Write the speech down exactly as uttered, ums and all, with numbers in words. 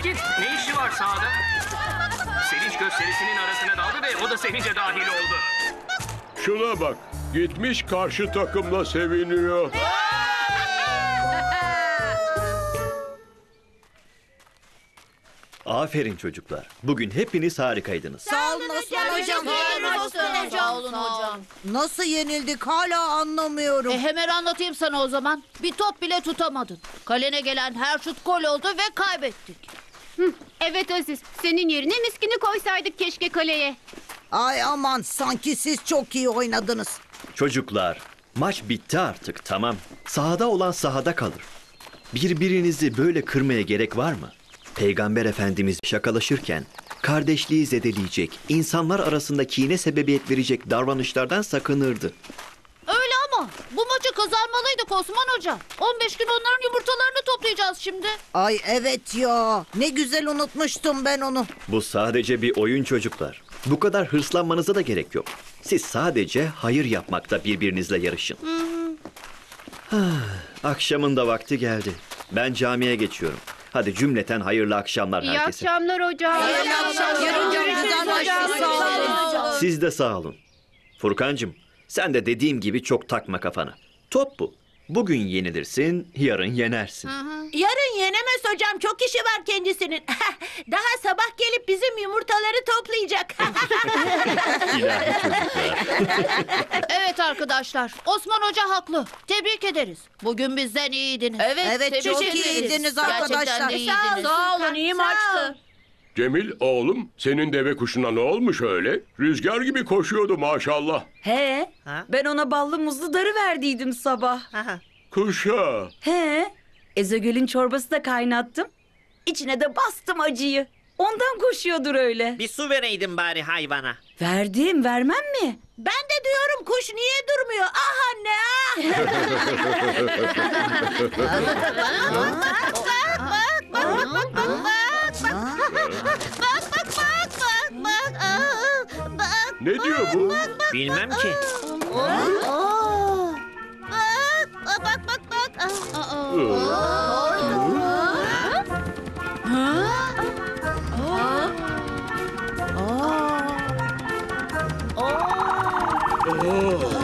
Miskin ne işi var sahada? Sevinç gösterisinin arasına daldı ve o da sevince dahil oldu. Şuna bak. Gitmiş karşı takımla seviniyor. Aferin çocuklar. Bugün hepiniz harikaydınız. Sağ olun Osman hocam. Sağ olun hocam. Nasıl yenildik hala anlamıyorum. E hemen anlatayım sana o zaman. Bir top bile tutamadın. Kalene gelen her şut gol oldu ve kaybettik. Evet Aziz, senin yerine Miskin'i koysaydık keşke kaleye. Ay aman sanki siz çok iyi oynadınız. Çocuklar, maç bitti artık, tamam. Sahada olan sahada kalır. Birbirinizi böyle kırmaya gerek var mı? Peygamber Efendimiz şakalaşırken kardeşliği zedeleyecek, insanlar arasında kine sebebiyet verecek davranışlardan sakınırdı. Öyle ama bu maçı kazanmalıydık Osman Hoca. on beş gün onların yumurtalarını toplayacağız şimdi. Ay evet ya ne güzel unutmuştum ben onu. Bu sadece bir oyun çocuklar. Bu kadar hırslanmanıza da gerek yok. Siz sadece hayır yapmakta birbirinizle yarışın. Ah, akşamın da vakti geldi. Ben camiye geçiyorum. Hadi cümleten hayırlı akşamlar İyi herkese. akşamlar hocam. İyi akşamlar. Yarın Güzel görüşürüz maçtı, hocam. sağ olun. Siz de sağ olun. Furkancığım, sen de dediğim gibi çok takma kafana. Top bu. Bugün yenilirsin, yarın yenersin. Yarın yenemez hocam. Çok işi var kendisinin. Daha sabah gelip bizim yumurtaları toplayacak. İlahi çocuklar. Evet arkadaşlar, Osman Hoca haklı. Tebrik ederiz. Bugün bizden iyiydiniz. Evet, çok tebrik ederiz. iyiydiniz Gerçekten arkadaşlar. de iyiydiniz. Sağ olun, iyi maçtı. Cemil oğlum, senin deve kuşuna ne olmuş öyle? Rüzgar gibi koşuyordu maşallah. He, ben ona ballı muzlu darı verdiydim sabah. Kuşa. He, Ezogül'ün çorbası da kaynattım. İçine de bastım acıyı. Ondan koşuyordur öyle. Bir su vereydin bari hayvana. Verdim, vermem mi? Ben de diyorum kuş niye durmuyor? Ah anne ah. Ne diyor bu? Bilmem ki. Aa,